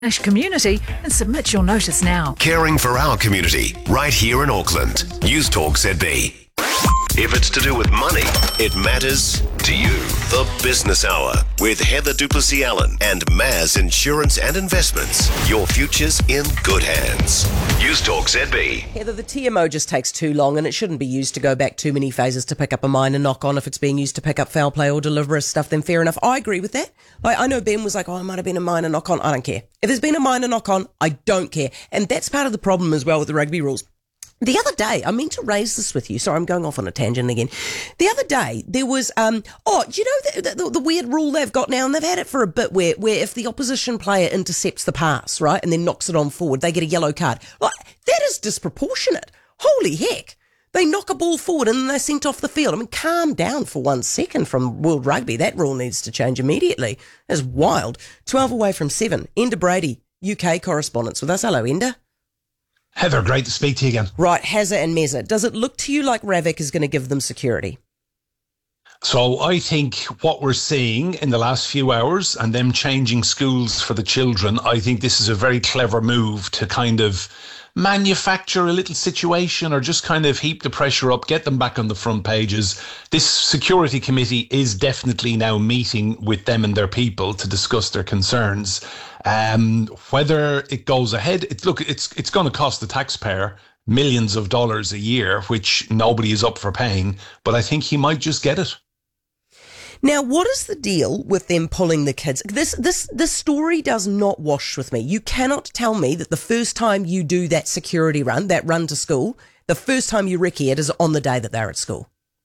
community and submit your notice now. Caring for our community, right here in Auckland. News Talk ZB. If it's to do with money, it matters to you. The Business Hour with Heather Duplessis-Allen and Maz Insurance and Investments. Your future's in good hands. News Talk ZB. Heather, the TMO just takes too long and it shouldn't be used to go back too many phases to pick up a minor knock-on. If it's being used to pick up foul play or deliberate stuff, then fair enough. I agree with that. Like, I know Ben was like, it might have been a minor knock-on. I don't care. If there's been a minor knock-on, I don't care. And that's part of the problem as well with the rugby rules. The other day, I meant to raise this with you. Sorry, I'm going off on a tangent again. The other day, there was, do you know the weird rule they've got now? And they've had it for a bit where if the opposition player intercepts the pass, right, and then knocks it on forward, they get a yellow card. Like, that is disproportionate. Holy heck. They knock a ball forward and then they're sent off the field. I mean, calm down for 1 second from World Rugby. That rule needs to change immediately. That's wild. 12 away from 7. Enda Brady, UK correspondence with us. Hello, Enda. Heather, great to speak to you again. Right, Hazza and Meza, does it look to you like Ravik is going to give them security? So I think what we're seeing in the last few hours and them changing schools for the children, I think this is a very clever move to kind of manufacture a little situation or just kind of heap the pressure up, get them back on the front pages. This security committee is definitely now meeting with them and their people to discuss their concerns. Whether it goes ahead, it's going to cost the taxpayer millions of dollars a year, which nobody is up for paying, but I think he might just get it. Now, what is the deal with them pulling the kids? This story does not wash with me. You cannot tell me that the first time you do that security run, that run to school, the first time you recce it is on the day that they're at school.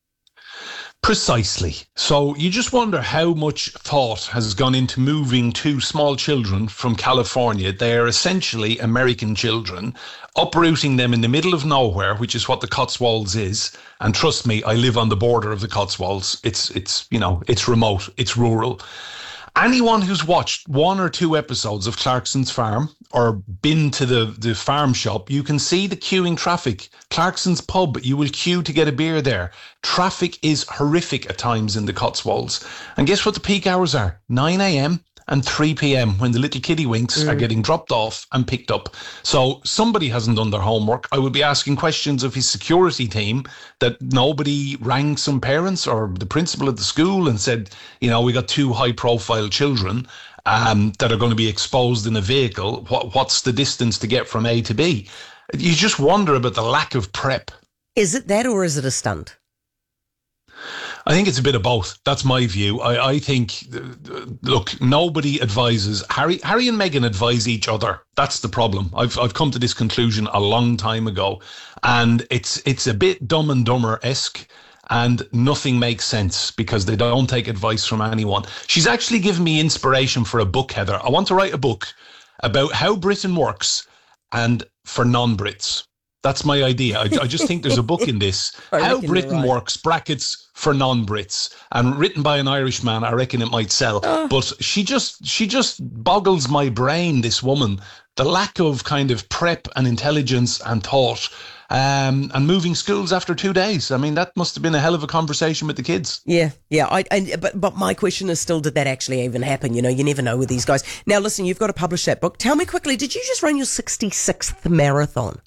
Precisely. So you just wonder how much thought has gone into moving two small children from California. They are essentially American children, uprooting them in the middle of nowhere, which is what the Cotswolds is. And trust me, I live on the border of the Cotswolds. It's remote, it's rural. Anyone who's watched 1 or 2 episodes of Clarkson's Farm or been to the farm shop, you can see the queuing traffic. Clarkson's pub, you will queue to get a beer there. Traffic is horrific at times in the Cotswolds. And guess what the peak hours are? 9 a.m. and 3 p.m. when the little kiddywinks are getting dropped off and picked up. So somebody hasn't done their homework. I would be asking questions of his security team that nobody rang some parents or the principal of the school and said, we got 2 high-profile children that are going to be exposed in a vehicle. What's the distance to get from A to B? You just wonder about the lack of prep. Is it that or is it a stunt? I think it's a bit of both. That's my view. I think, look, nobody advises. Harry and Meghan advise each other. That's the problem. I've come to this conclusion a long time ago. And it's a bit Dumb and Dumber-esque. And nothing makes sense because they don't take advice from anyone. She's actually given me inspiration for a book, Heather. I want to write a book about how Britain works and for non-Brits. That's my idea. I just think there's a book in this. How Britain works, brackets for non-Brits, and written by an Irishman. I reckon it might sell. But she just boggles my brain, this woman. The lack of kind of prep and intelligence and thought. And moving schools after 2 days. I mean, that must have been a hell of a conversation with the kids. Yeah. But my question is still, did that actually even happen? You never know with these guys. Now, listen, you've got to publish that book. Tell me quickly, did you just run your 66th marathon?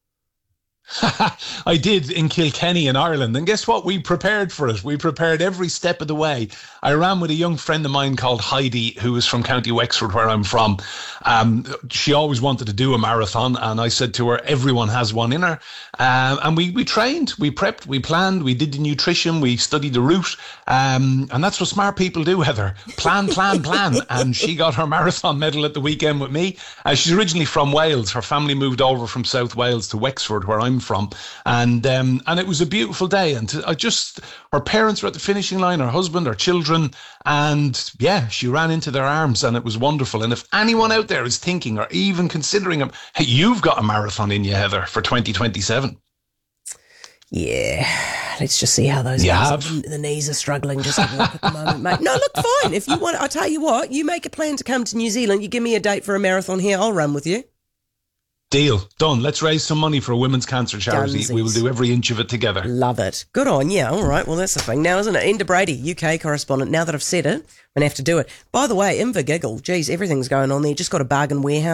I did in Kilkenny in Ireland, and guess what? We prepared for it. We prepared every step of the way. I ran with a young friend of mine called Heidi, who is from County Wexford, where I'm from. She always wanted to do a marathon, and I said to her, everyone has one in her. And we trained, we prepped, we planned, we did the nutrition, we studied the route, and that's what smart people do, Heather. Plan. And she got her marathon medal at the weekend with me. She's originally from Wales. Her family moved over from South Wales to Wexford, where I'm from, and it was a beautiful day. And her parents were at the finishing line, her husband, her children, and yeah, she ran into their arms, and it was wonderful. And if anyone out there is thinking or even considering hey, you've got a marathon in you, Heather, for 2027. Yeah, let's just see how those guys, the knees are struggling just to walk at the moment, mate. No, look, fine. If you want, I'll tell you what, you make a plan to come to New Zealand, you give me a date for a marathon here, I'll run with you. Deal. Done. Let's raise some money for a women's cancer charity. Dunsies. We will do every inch of it together. Love it. Good on you. All right. Well, that's the thing now, isn't it? Enda Brady, UK correspondent. Now that I've said it, I'm going to have to do it. By the way, Invergiggle, geez, everything's going on there. Just got a bargain warehouse.